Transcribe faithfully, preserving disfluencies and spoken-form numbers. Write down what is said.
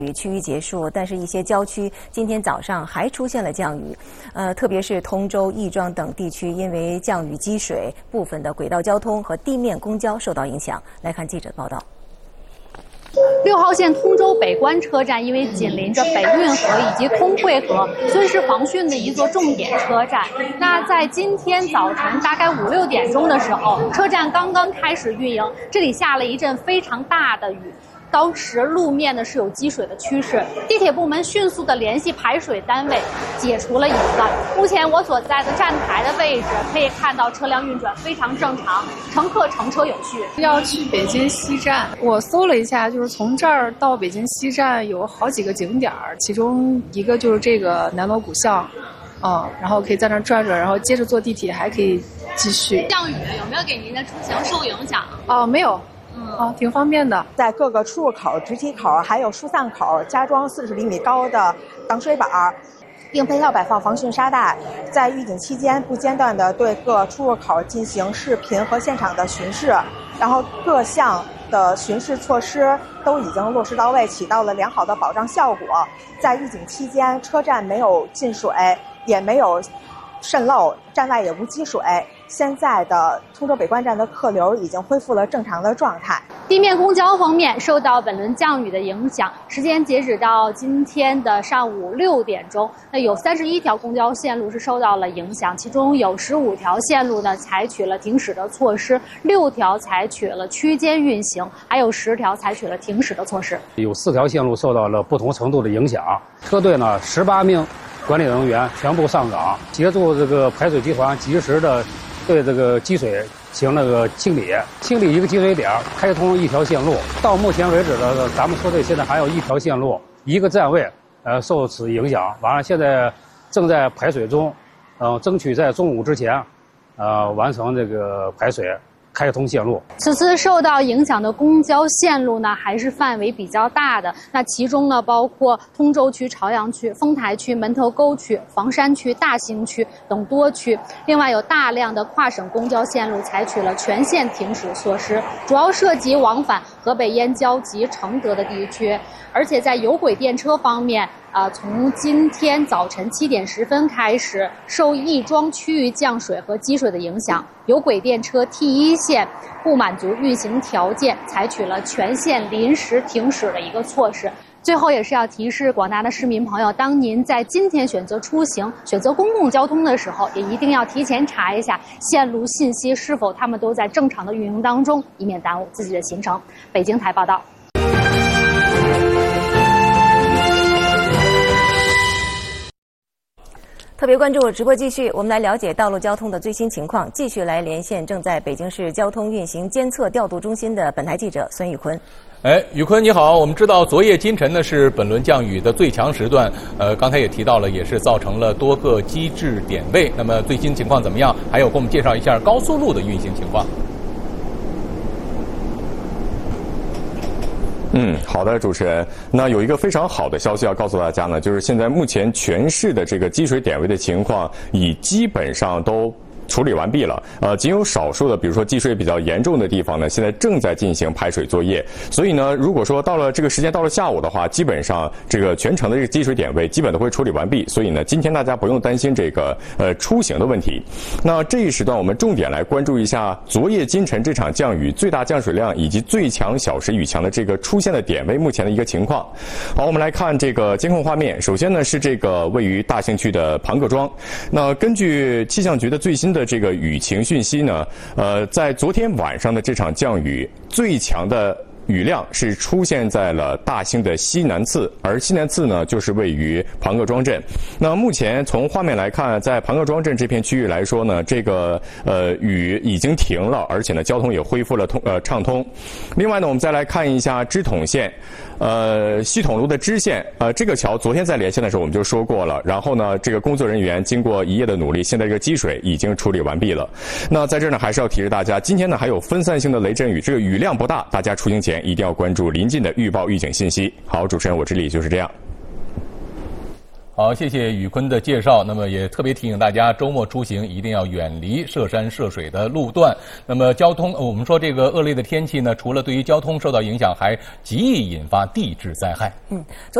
雨趋于结束，但是一些郊区今天早上还出现了降雨，呃，特别是通州、亦庄等地区，因为降雨积水，部分的轨道交通和地面公交受到影响。来看记者报道。 六号线通州北关车站因为紧邻着北运河以及通惠河，所以是防汛的一座重点车站。那在今天早晨大概五六点钟的时候，车站刚刚开始运营，这里下了一阵非常大的雨。当时路面呢是有积水的趋势，地铁部门迅速的联系排水单位，解除了隐患。目前我所在的站台的位置可以看到车辆运转非常正常，乘客乘车有序。 要去北京西站，我搜了一下，就是从这儿到北京西站有好几个景点，其中一个就是这个南锣鼓巷，嗯，然后可以在那儿转转，然后接着坐地铁还可以继续。 降雨有没有给您的出行受影响？ 哦，没有。嗯，啊，挺方便的。 在各个出入口、直梯口还有疏散口加装四十厘米高的挡水板，并配套摆放防汛沙袋。在预警期间，不间断地对各出入口进行视频和现场的巡视，然后各项的巡视措施都已经落实到位，起到了良好的保障效果。在预警期间，车站没有进水，也没有渗漏，站外也无积水。现在的通州北关站的客流已经恢复了正常的状态。 地面公交方面受到本轮降雨的影响，时间截止到今天的上午六点钟，那有三十一条公交线路是受到了影响，其中有十五条线路呢采取了停驶的措施，六条采取了区间运行，还有十条采取了停驶的措施。 有四条线路受到了不同程度的影响，车队呢十八名管理人员全部上岗，协助这个排水集团及时的对这个积水行那个清理，清理一个积水点，开通一条线路。到目前为止的，咱们车队现在还有一条线路，一个站位，呃，受此影响。完了，现在正在排水中，呃，争取在中午之前，呃，完成这个排水。开通线路。 此次受到影响的公交线路呢，还是范围比较大的。那其中呢，包括通州区、朝阳区、丰台区、门头沟区、房山区、大兴区等多区。另外，有大量的跨省公交线路采取了全线停驶措施，主要涉及往返河北燕郊及承德的地区。而且在有轨电车方面，啊、呃，从今天早晨七点十分开始，受亦庄区域降水和积水的影响，有轨电车 T 一线不满足运行条件，采取了全线临时停驶的一个措施。最后也是要提示广大的市民朋友，当您在今天选择出行、选择公共交通的时候，也一定要提前查一下线路信息是否他们都在正常的运营当中，以免耽误自己的行程。北京台报道。 特别关注直播继续，我们来了解道路交通的最新情况。继续来连线正在北京市交通运行监测调度中心的本台记者孙宇坤。 哎，宇坤你好，我们知道昨夜今晨呢是本轮降雨的最强时段，呃，刚才也提到了，也是造成了多个机制点位。那么最新情况怎么样？还有给我们介绍一下高速路的运行情况。 嗯，好的，主持人。那有一个非常好的消息要告诉大家呢，就是现在目前全市的这个积水点位的情况，已基本上都处理完毕了，呃，仅有少数的，比如说积水比较严重的地方呢，现在正在进行排水作业。所以呢，如果说到了这个时间，到了下午的话，基本上这个全程的这个积水点位基本都会处理完毕。所以呢，今天大家不用担心这个呃出行的问题。那这一时段我们重点来关注一下昨夜今晨这场降雨最大降水量以及最强小时雨强的这个出现的点位目前的一个情况。好，我们来看这个监控画面。首先呢是这个位于大兴区的庞各庄。那根据气象局的最新的这个雨情讯息呢，呃，在昨天晚上的这场降雨，最强的雨量是出现在了大兴的西南次，而西南次呢就是位于庞各庄镇。那目前从画面来看，在庞各庄镇这片区域来说呢，这个呃雨已经停了，而且呢交通也恢复了通呃畅通。另外呢，我们再来看一下支统县。呃，西统路的支线，呃，这个桥昨天在连线的时候我们就说过了。然后呢，这个工作人员经过一夜的努力，现在这个积水已经处理完毕了。那在这儿呢，还是要提示大家，今天呢还有分散性的雷阵雨，这个雨量不大，大家出行前一定要关注临近的预报预警信息。好，主持人，我这里就是这样。 好，谢谢宇坤的介绍。那么也特别提醒大家，周末出行一定要远离涉山涉水的路段。那么交通，我们说这个恶劣的天气呢，除了对于交通受到影响，还极易引发地质灾害。 嗯。